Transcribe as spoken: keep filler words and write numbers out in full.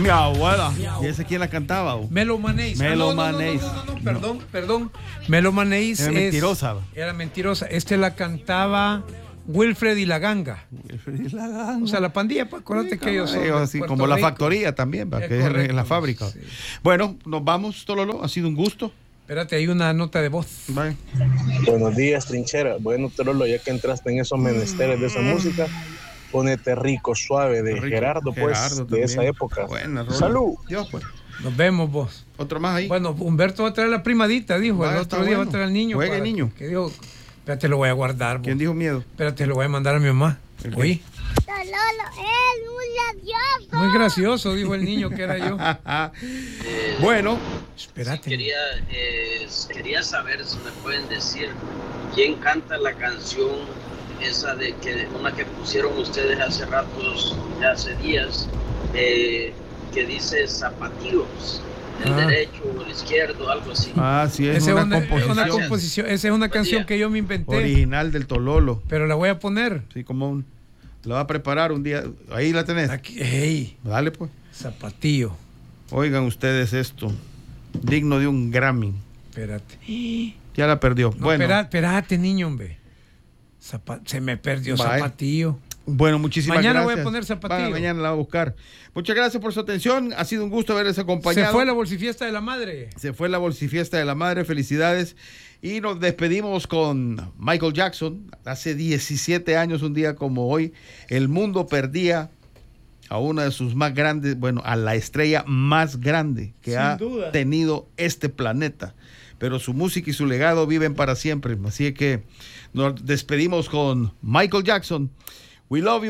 Mi abuela. ¿Y ese quién la cantaba? Oh? Melo Manéis. Melo ah, no, no, Manéis. No, no, no, no, perdón, no. perdón. Melo Manéis era es, mentirosa. Era mentirosa. Este la cantaba Wilfred y la Ganga. Wilfred y la Ganga. O sea, la pandilla, pues acuérdate sí, que ellos son así como la factoría también, para que correcto, en la fábrica. Sí. Bueno, nos vamos, Tololo. Ha sido un gusto. Espérate, hay una nota de voz. Bye. Buenos días, Trinchera. Bueno, Tololo, ya que entraste en esos menesteres de esa música, ponete Rico Suave de rico. Gerardo, pues, Gerardo de esa época. Buena, salud. Dios, pues. Nos vemos, vos. Otro más ahí. Bueno, Humberto va a traer la primadita, dijo. Va, el otro día bueno. va a traer al niño. Juegue, niño. Que dijo, espérate, lo voy a guardar. Vos. ¿Quién dijo miedo? Espérate, lo voy a mandar a mi mamá. Oí. Tololo, es muy gracioso. Muy gracioso, dijo el niño que era yo. eh, bueno, espérate. Sí, quería, eh, quería saber si me pueden decir quién canta la canción esa de que una que pusieron ustedes hace ratos, ya hace días, eh, que dice zapatillos, el ah. derecho o el izquierdo, algo así. Ah, sí, es una, una, composición. una composición. Esa es una canción que yo me inventé. Original del Tololo. Pero la voy a poner. Sí, como un, la va a preparar un día. Ahí la tenés. Aquí, hey. Dale, pues. Zapatillo. Oigan ustedes esto. Digno de un Grammy. Espérate. Ya la perdió. No, bueno. Espérate, espérate, niño, hombre. Zapa- se me perdió Bye. Zapatillo. Bueno, muchísimas mañana gracias. Mañana voy a poner zapatillo. Va, mañana la voy a buscar. Muchas gracias por su atención. Ha sido un gusto haberles acompañado. Se fue la bolsifiesta de la madre. Se fue la bolsifiesta de la madre. Felicidades. Y nos despedimos con Michael Jackson. Hace diecisiete años, un día como hoy, el mundo perdía a una de sus más grandes, bueno, a la estrella más grande que Sin ha duda. tenido este planeta. Pero su música y su legado viven para siempre. Así que nos despedimos con Michael Jackson. We love you.